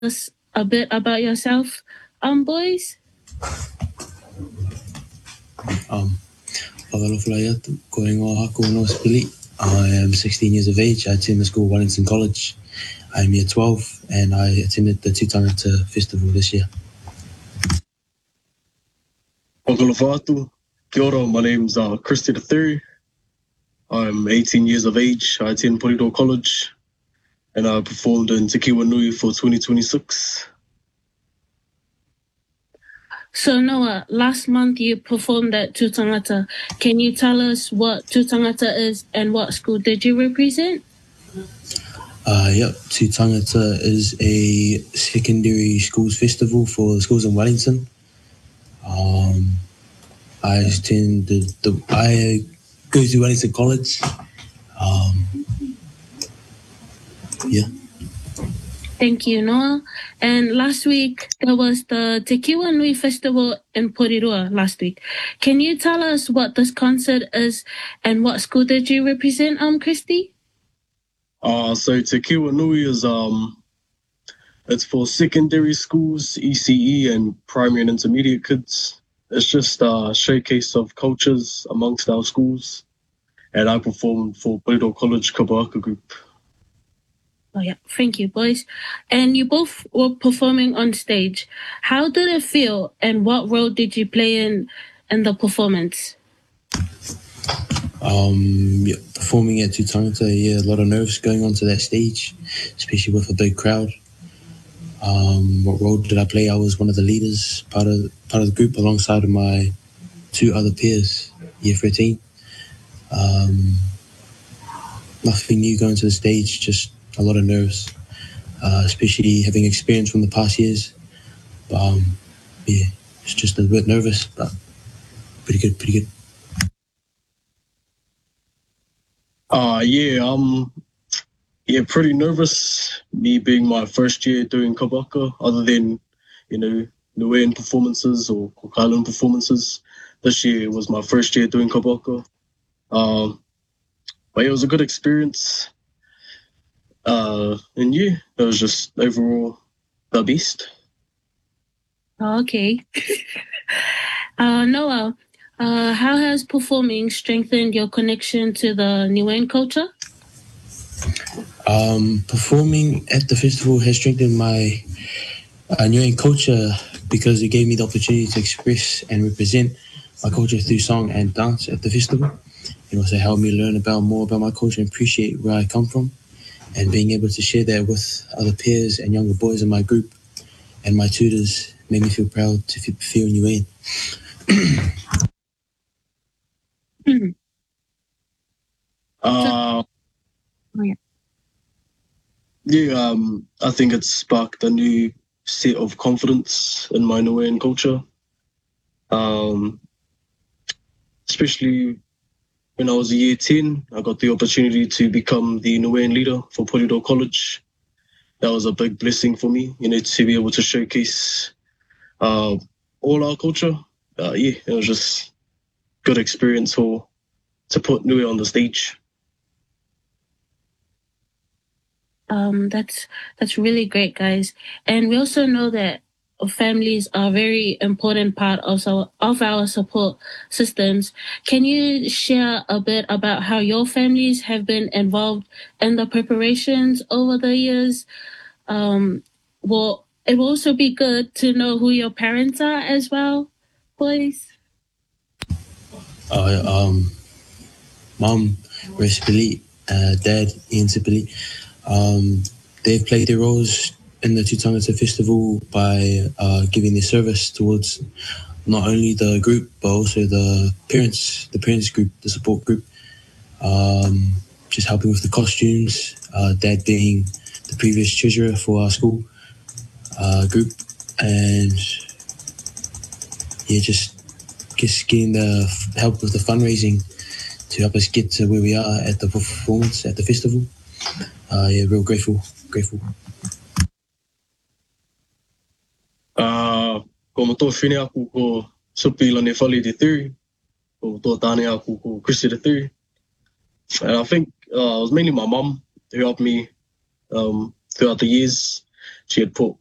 us a bit about yourself, boys? I am 16 years of age. I attend the school Wellington College. I'm year 12 and I attended the Tūtangata Festival this year. Kia ora, my name's Christy III. I'm 18 years of age. I attend Polydor College and I performed in Te Kiwanui for 2026. So Noah, last month you performed at Tūtangata. Can you tell us what Tūtangata is and what school did you represent? Tūtangata is a secondary schools festival for the schools in Wellington. I go to Wellington College. Thank you, Noah. And last week, there was the Te Kiwanui Festival in Porirua last week. Can you tell us what this concert is and what school did you represent, Christy? So Te Kiwanui is it's for secondary schools, ECE, and primary and intermediate kids. It's just a showcase of cultures amongst our schools. And I performed for Polydor College Kabaka Group. Oh yeah, thank you, boys. And you both were performing on stage. How did it feel, and what role did you play in the performance? Performing at Tūtangata, a lot of nerves going onto that stage, especially with a big crowd. What role did I play? I was one of the leaders, part of the group, alongside of my two other peers, year 13. Nothing new going to the stage, just a lot of nerves, especially having experience from the past years. But it's just a bit nervous, but pretty good. Pretty nervous. Me being my first year doing kabaka, other than, Niuean performances or Cook Island performances. This year was my first year doing kabaka. But it was a good experience. It was just overall the best. Okay. Noah, how has performing strengthened your connection to the Niuean culture? Performing at the festival has strengthened my Niuean culture because it gave me the opportunity to express and represent my culture through song and dance at the festival. It also helped me learn more about my culture and appreciate where I come from. And being able to share that with other peers and younger boys in my group and my tutors made me feel proud to feel Niuean. I think it sparked a new set of confidence in my Niuean culture. Especially when I was a year 10, I got the opportunity to become the Niuean leader for Polydor College. That was a big blessing for me, to be able to showcase all our culture. It was just good experience to put Niue on the stage. That's really great, guys. And we also know that families are a very important part of our support systems. Can you share a bit about how your families have been involved in the preparations over the years? Well, it will also be good to know who your parents are as well, boys. Mom, Grace Pili, Dad, Ian Sipili. They've played their roles in the Tūtangata Festival by giving their service towards not only the group but also the parents group, the support group. Just helping with the costumes. Dad being the previous treasurer for our school group, and just getting the help with the fundraising to help us get to where we are at the performance at the festival. Real grateful. Ko mato whine aku ko Supi Lane Whale Te Theory, ko mato tāne aku ko Christy the Theory. And I think it was mainly my mum who helped me throughout the years. She had put